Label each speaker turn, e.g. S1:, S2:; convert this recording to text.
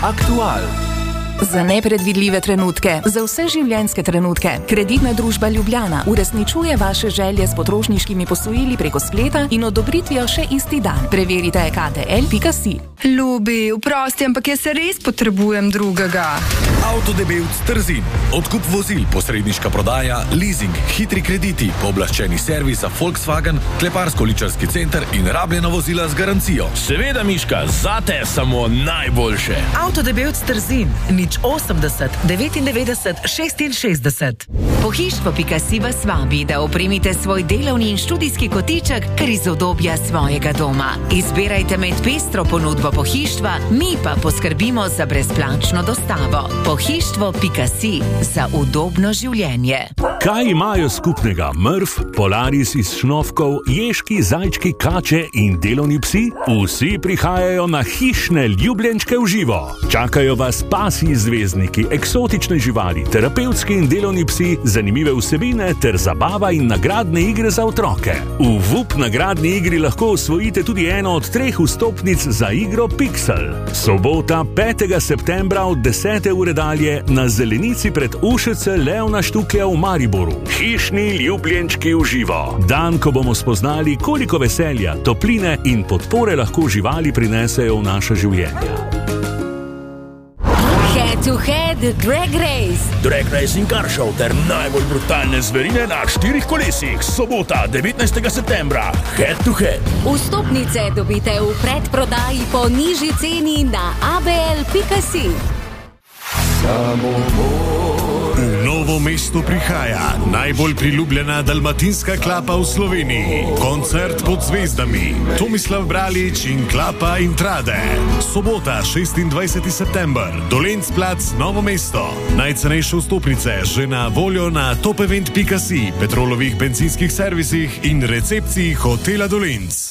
S1: Aktual. Za nepredvidljive trenutke, za vse življenjske trenutke. Kreditna družba Ljubljana uresničuje vaše želje s potrošniškimi posojili preko spleta in odobritvijo še isti dan. Preverite ktl.si.
S2: Ljubi, vprosti, ampak jaz se res potrebujem drugega.
S3: Avtodebevc Trzin. Odkup vozil, posredniška prodaja, leasing, hitri krediti, pooblaščeni servis Volkswagen, kleparsko-ličarski center in rabljena vozila z garancijo.
S4: Seveda, Miška, zate samo najboljše.
S5: Avtodebevc Trzin. 80 99 66.
S6: Pohištvo.si vas vabi, da opremite svoj delovni in študijski kotiček kar iz udobja svojega doma. Izbirajte med pestro ponudbo pohištva, mi pa poskrbimo za brezplačno dostavo. Pohištvo.si za udobno življenje.
S7: Kaj imajo skupnega Mrf, Polaris iz Šnovkov, ježki, zajčki, kače in delovni psi? Vsi prihajajo na hišne ljubljenčke v živo. Čakajo vas pasji zvezdniki, eksotične živali, terapevtski in delovni psi, zanimive vsebine ter zabava in nagradne igre za otroke. V VUP nagradni igri lahko osvojite tudi eno od 3 vstopnic za igro Pixel. Sobota 5. septembra od 10. ure dalje na zelenici pred UŠC Leona Štuklja v Mariboru. Hišni ljubljenčki v živo. Dan, ko bomo spoznali, koliko veselja, topline in podpore lahko živali prinesejo v naša življenja.
S6: Head to Head Drag Race.
S4: Drag Racing Car Show ter najbolj brutalne zverine na 4 kolesih. Sobota 19. septembra. Head to Head.
S6: Vstopnice dobite v predprodaji po nižji ceni na abl.si.
S8: V Novo mesto prihaja najbolj priljubljena dalmatinska klapa v Sloveniji. Koncert pod zvezdami. Tomislav Bralič in Klapa Intrade. Sobota, 26. september. Dolenc plac, Novo mesto. Najcenejše vstopnice že na voljo na topevent.si, Petrolovih bencinskih servisih in recepciji hotela Dolenc.